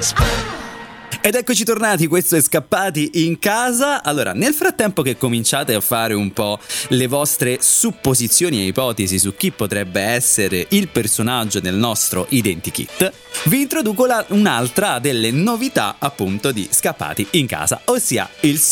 Ed eccoci tornati, questo è Scappati in casa. Allora, nel frattempo che cominciate a fare un po' le vostre supposizioni e ipotesi su chi potrebbe essere il personaggio del nostro Identikit, vi introduco un'altra delle novità appunto di Scappati in casa, ossia il